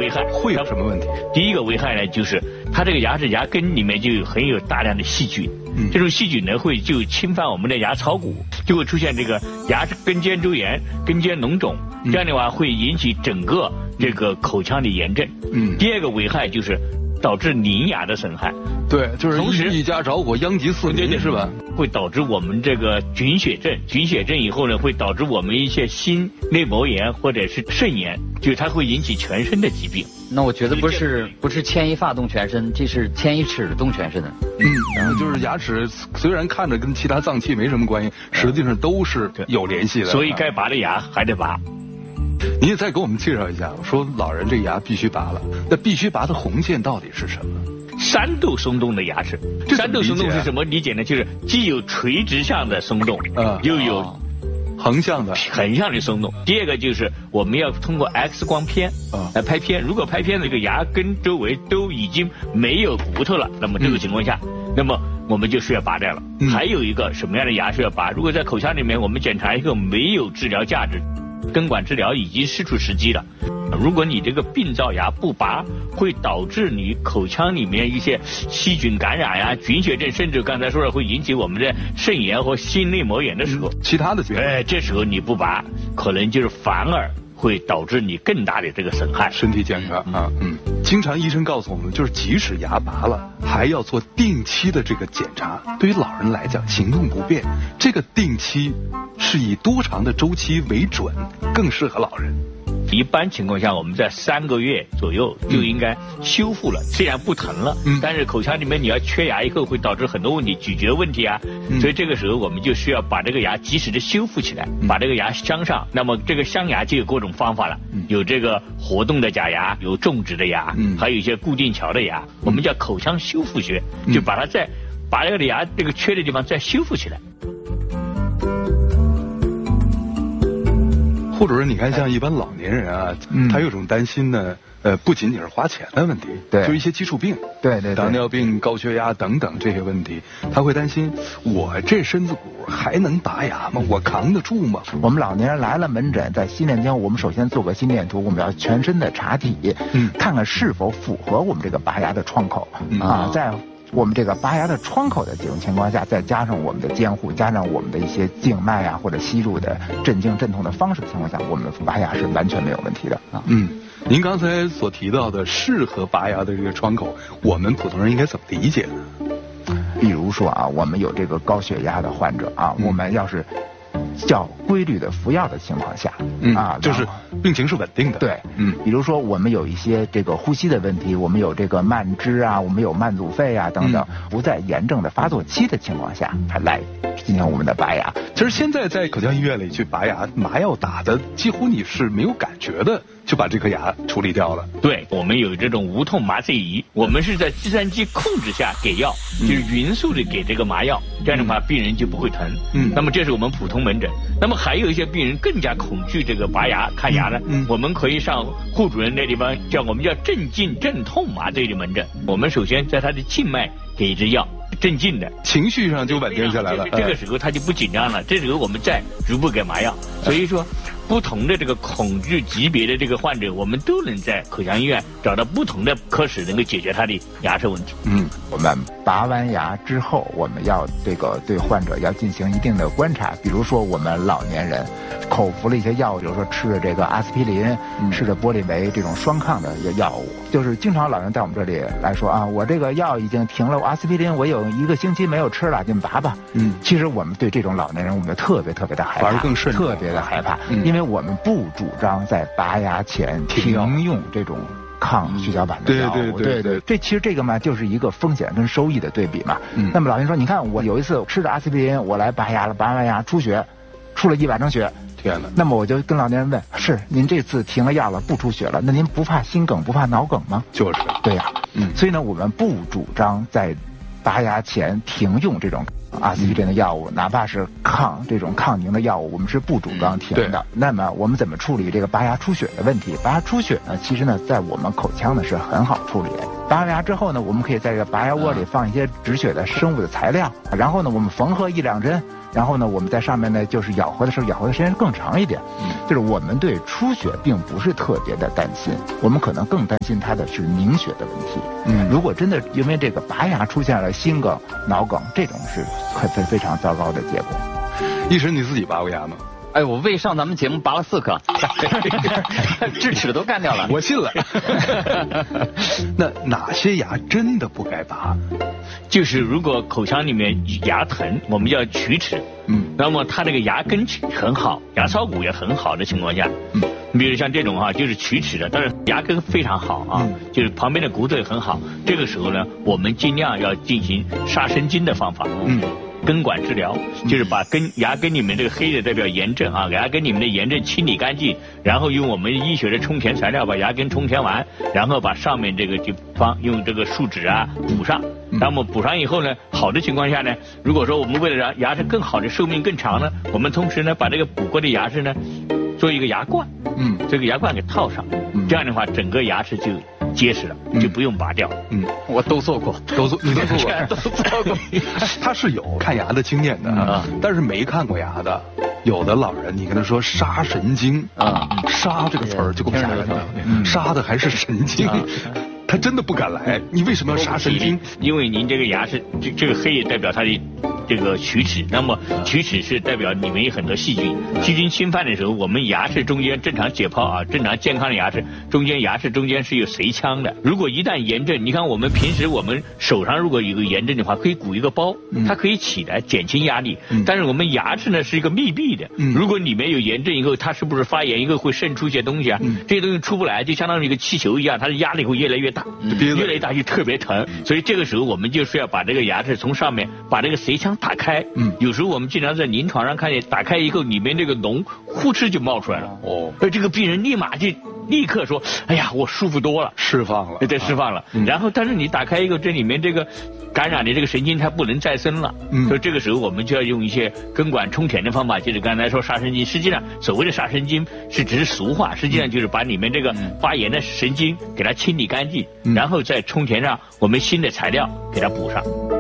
危害。 会有什么问题？ 第一个危害呢，就是它这个牙齿牙根里面就有大量的细菌，这种细菌呢会就侵犯我们的牙槽骨，就会出现这个牙齿根尖周炎、根尖脓肿，这样的话会引起整个这个口腔的炎症。第二个危害就是导致邻牙的损害。 对，就是同时一家着火，殃及四邻，是吧？ 会导致我们这个菌血症，菌血症以后呢，会导致我们一些心内膜炎或者是肾炎，就它会引起全身的疾病。 那我觉得不是牵一发动全身，这是牵一齿动全身的。 然后就是牙齿虽然看着跟其他脏器没什么关系，实际上都是有联系的。 所以该拔的牙还得拔。 你也再给我们介绍一下，说老人这牙必须拔了，那必须拔的红线到底是什么 ？3度松动的牙齿，3度松动是什么理解呢？就是既有垂直向的松动，又有横向的松动。第二个就是我们要通过 X 光片来拍片，如果拍片这个牙根周围都已经没有骨头了，那么这个情况下，那么我们就需要拔掉了。还有一个什么样的牙需要拔？如果在口腔里面我们检查一个没有治疗价值，根管治疗已经失去时机了。如果你这个病灶牙不拔，会导致你口腔里面一些细菌感染呀、菌血症，甚至刚才说了会引起我们的肾炎或心内膜炎的时候， 其他的这时候你不拔，可能就是反而会导致你更大的这个损害， 身体健康啊。经常医生告诉我们，就是即使牙拔了，还要做定期的这个检查。对于老人来讲，行动不便，这个定期是以多长的周期为准，更适合老人？ 一般情况下，我们在3个月左右就应该修复了。虽然不疼了，但是口腔里面你要缺牙以后，会导致很多问题，咀嚼问题啊。所以这个时候我们就需要把这个牙及时的修复起来，把这个牙镶上。那么这个镶牙就有各种方法了，有这个活动的假牙，有种植的牙，还有一些固定桥的牙，我们叫口腔修复学，就把它把这个牙这个缺的地方再修复起来。 或者说，你看，像一般老年人啊，他有种担心呢，不仅仅是花钱的问题， 对， 就一些基础病， 对， 糖尿病、高血压等等这些问题，他会担心，我这身子骨还能拔牙吗？我扛得住吗？ 我们老年人来了门诊，在心电间，我们首先做个心电图，我们要全身的查体，看看是否符合我们这个拔牙的窗口在我们这个拔牙的窗口的这种情况下，再加上我们的监护，加上我们的一些静脉啊或者吸入的镇静镇痛的方式的情况下，我们拔牙是完全没有问题的啊。 您刚才所提到的适合拔牙的这个窗口，我们普通人应该怎么理解呢？ 比如说啊，我们有这个高血压的患者啊，我们要是较规律的服药的情况下， 就是病情是稳定的。 对，比如说我们有一些这个呼吸的问题，我们有这个慢支啊，我们有慢阻肺啊等等，不在炎症的发作期的情况下，来进行我们的拔牙。 其实现在在口腔医院里去拔牙，麻药打的几乎你是没有感觉的，就把这颗牙处理掉了。 对，我们有这种无痛麻醉仪，我们是在计算机控制下给药，就是匀速的给这个麻药，这样的话病人就不会疼。那么这是我们普通门诊。那么还有一些病人更加恐惧这个拔牙看牙呢，我们可以上护主任那地方我们叫镇静镇痛麻醉的门诊。我们首先在他的静脉给一支药，镇静的， 情绪上就稳定下来了。 这个时候他就不紧张了，这时候我们再逐步给麻药。所以说不同的这个恐惧级别的这个患者，我们都能在口腔医院找到不同的科室能够解决他的牙齿问题。 我们拔完牙之后，我们要这个对患者要进行一定的观察，比如说我们老年人口服了一些药物，比如说吃了这个阿司匹林，吃了玻利维这种双抗的药物，就是经常老人在我们这里来说啊，我这个药已经停了，阿司匹林我有1个星期没有吃了，你们拔吧。其实我们对这种老年人，我们就特别的害怕， 反而更慎重， 特别的害怕，因为我们不主张在拔牙前停用这种抗血小板的药物。对，这其实这个嘛，就是一个风险跟收益的对比嘛。那么老人说，你看我有一次吃的阿司匹林，我来拔牙了，拔完牙出血，出了100张血。 天哪！ 那么我就跟老年人问，是您这次停了药了，不出血了，那您不怕心梗，不怕脑梗吗？ 就是对呀。所以呢，我们不主张在拔牙前停用这种阿司匹林的药物，哪怕是这种抗凝的药物，我们是不主张停的。那么我们怎么处理这个拔牙出血的问题？拔牙出血呢，其实呢，在我们口腔呢是很好处理的。拔完牙之后呢，我们可以在这个拔牙窝里放一些止血的生物的材料，然后呢，我们缝合1-2针， 然后呢，我们在上面呢就是咬合的时候咬合的时间更长一点。就是我们对出血并不是特别的担心，我们可能更担心它的是凝血的问题。如果真的因为这个拔牙出现了心梗、脑梗，这种是非常糟糕的结果。 医生，你自己拔过牙吗？ 哎，我为上咱们节目拔了4颗，智齿都干掉了。 我信了。那哪些牙真的不该拔？ 就是如果口腔里面牙疼，我们叫龋齿。那么它这个牙根很好，牙槽骨也很好的情况下，比如像这种就是龋齿的，但是牙根非常好啊，就是旁边的骨头也很好。这个时候呢，我们尽量要进行杀神经的方法。根管治疗就是把牙根里面这个黑的代表炎症啊，牙根里面的炎症清理干净，然后用我们医学的充填材料把牙根充填完，然后把上面这个地方用这个树脂啊补上。那么补上以后呢，好的情况下呢，如果说我们为了让牙齿更好的寿命更长呢，我们同时呢把这个补过的牙齿呢做一个牙冠，这个牙冠给套上，这样的话整个牙齿就结实了，就不用拔掉。 我都做过， 你都做过， 都做过。 他是有看牙的经验的但是没看过牙的。有的老人，你跟他说杀神经杀这个词儿就够吓人的，杀的还是神经。他真的不敢来，你为什么要杀神经？ 因为您这个牙是这个黑也代表它的这个龋齿，那么龋齿是代表里面有很多细菌，细菌侵犯的时候，我们牙齿中间正常解剖啊，正常健康的牙齿中间是有髓腔的。如果一旦炎症，你看我们平时我们手上如果有个炎症的话，可以鼓一个包，它可以起来减轻压力。但是我们牙齿呢是一个密闭的，如果里面有炎症以后，它是不是发炎以后会渗出一些东西啊？这些东西出不来，就相当于一个气球一样，它的压力会越来越大。越来越大就特别疼，所以这个时候我们就是要把这个牙齿从上面把这个髓腔打开。有时候我们经常在临床上看见，打开以后里面这个脓呼哧就冒出来了。这个病人立刻说：“哎呀，我舒服多了， 释放了， 对，释放了。”然后，但是你打开以后，这里面这个感染的这个神经它不能再生了。所以这个时候我们就要用一些根管充填的方法，就是刚才说杀神经。实际上，所谓的杀神经只是俗话，实际上就是把里面这个发炎的神经给它清理干净，然后再充填上我们新的材料给它补上。